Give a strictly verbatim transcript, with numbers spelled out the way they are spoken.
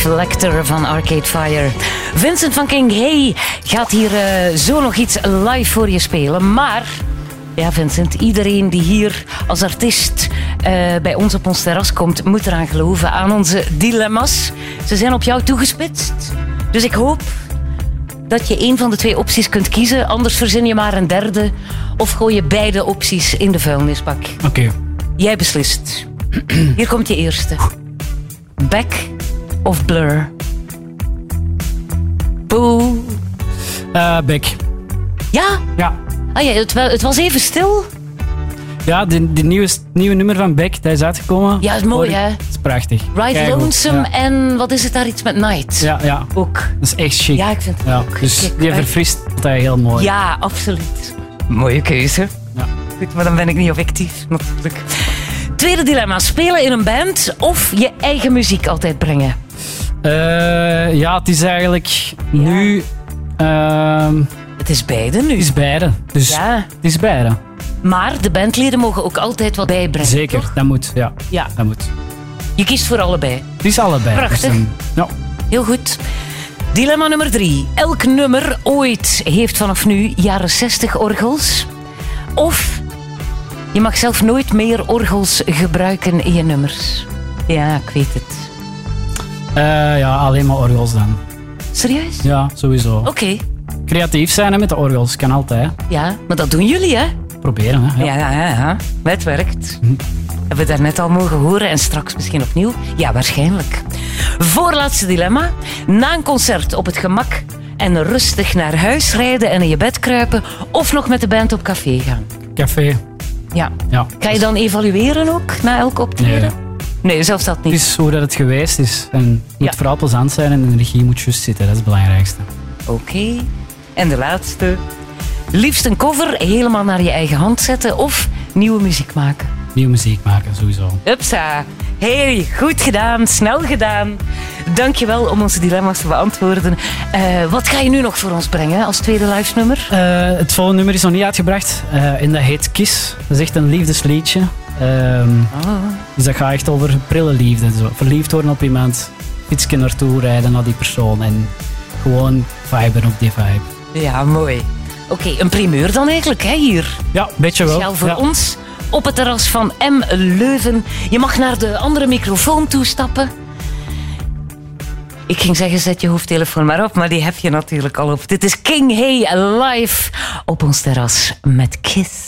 Reflector van Arcade Fire. Vincent van King Hey gaat hier uh, zo nog iets live voor je spelen. Maar, ja Vincent, iedereen die hier als artiest uh, bij ons op ons terras komt, moet eraan geloven, aan onze dilemma's. Ze zijn op jou toegespitst. Dus ik hoop dat je één van de twee opties kunt kiezen. Anders verzin je maar een derde. Of gooi je beide opties in de vuilnisbak. Oké. Okay. Jij beslist. Hier komt je eerste. Beck of Blur? Boe. Uh, Beck. Ja? Ja. Ah, ja het, het was even stil. Ja, die, die nieuwe, nieuwe nummer van Beck, dat is uitgekomen. Ja, is mooi, hè? Dat is prachtig. Ride Kijk Lonesome ja. En wat is het daar, iets met Night? Ja, ja. Ook. Dat is echt chic. Ja, ik vind het ja. ook. Dus Kijk, die verfrist dat heel mooi. Ja, absoluut. Mooie keuze. Ja. Goed, maar dan ben ik niet objectief, natuurlijk. Tweede dilemma. Spelen in een band of je eigen muziek altijd brengen? Uh, ja, het is eigenlijk ja. nu... Uh, het is beide nu. Het is beide. Dus ja. het is beide. Maar de bandleden mogen ook altijd wat bijbrengen. Zeker, toch? dat moet. Ja. ja. Dat moet. Je kiest voor allebei. Het is allebei. Prachtig. Dus, um, ja. Heel goed. Dilemma nummer drie. Elk nummer ooit heeft vanaf nu jaren zestig orgels. Of je mag zelf nooit meer orgels gebruiken in je nummers. Ja, ik weet het. Uh, ja, alleen maar orgels dan. Serieus? Ja, sowieso. Oké. Okay. Creatief zijn hè, met de orgels, kan altijd. Ja, maar dat doen jullie, hè? Proberen, hè? Ja, ja, ja. ja. Het werkt. Hm. Hebben we daarnet al mogen horen en straks misschien opnieuw? Ja, waarschijnlijk. Voorlaatste dilemma. Na een concert op het gemak en rustig naar huis rijden en in je bed kruipen of nog met de band op café gaan? Café. Ja. ja. Ga je dan evalueren ook na elk optreden? Nee. Nee, zelfs dat niet. Het is hoe dat het geweest is. En het moet ja. vooral plezant zijn en de energie moet juist zitten. Dat is het belangrijkste. Oké. Okay. En de laatste. Liefst een cover helemaal naar je eigen hand zetten of nieuwe muziek maken? Nieuwe muziek maken, sowieso. Upsa. Hey, goed gedaan, snel gedaan. Dankjewel om onze dilemma's te beantwoorden. Uh, wat ga je nu nog voor ons brengen als tweede live nummer? Uh, het volgende nummer is nog niet uitgebracht. Uh, en dat heet Kiss. Dat is echt een liefdesliedje. Um, oh. Dus dat gaat echt over prille liefde. Zo. Verliefd worden op iemand, fietsje naartoe rijden naar die persoon en gewoon viben op die vibe. Ja, mooi. Oké, okay, een primeur dan eigenlijk, hè, hier? Ja, een beetje wel. Speciaal voor ja. ons op het terras van M. Leuven. Je mag naar de andere microfoon toestappen. Ik ging zeggen, zet je hoofdtelefoon maar op, maar die heb je natuurlijk al op. Dit is King Hey live op ons terras met Kiss.